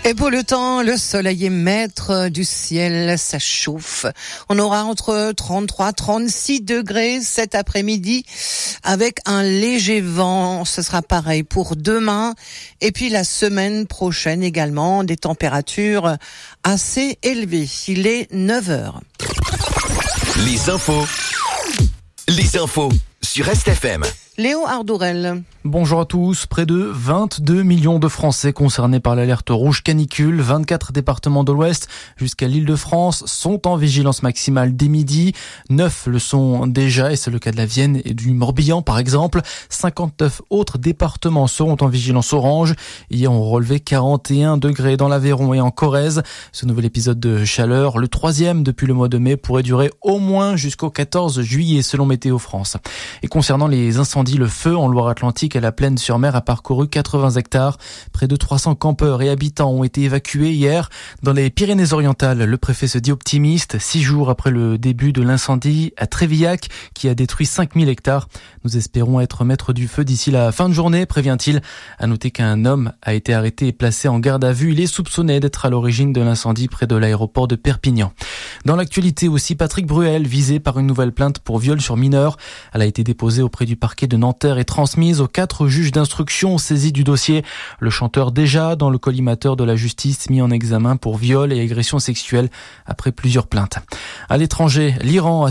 Et pour le temps, le soleil est maître du ciel, ça chauffe. On aura entre 33 36 degrés cet après-midi avec un léger vent. Ce sera pareil pour demain et puis la semaine prochaine également, des températures assez élevées. Il est 9h. Les infos sur RestFM. Léo Ardourel. Bonjour à tous. Près de 22 millions de Français concernés par l'alerte rouge canicule. 24 départements de l'Ouest jusqu'à l'Île-de-France sont en vigilance maximale dès midi. 9 le sont déjà et c'est le cas de la Vienne et du Morbihan par exemple. 59 autres départements seront en vigilance orange. Hier on relevait 41 degrés dans l'Aveyron et en Corrèze. Ce nouvel épisode de chaleur, le 3e depuis le mois de mai, pourrait durer au moins jusqu'au 14 juillet selon Météo France. Et concernant les incendies, le feu en Loire-Atlantique à la Plaine-sur-Mer a parcouru 80 hectares. Près de 300 campeurs et habitants ont été évacués hier. Dans les Pyrénées-Orientales, le préfet se dit optimiste. 6 jours après le début de l'incendie à Trévillac qui a détruit 5000 hectares. Nous espérons être maîtres du feu d'ici la fin de journée, prévient-il. À noter qu'un homme a été arrêté et placé en garde à vue. Il est soupçonné d'être à l'origine de l'incendie près de l'aéroport de Perpignan. Dans l'actualité aussi, Patrick Bruel, visé par une nouvelle plainte pour viol sur mineur. Elle a été déposée auprès du parquet de Nanterre et transmise aux 4 juges d'instruction saisis du dossier. Le chanteur déjà dans le collimateur de la justice mis en examen pour viol et agression sexuelle après plusieurs plaintes. À l'étranger, l'Iran a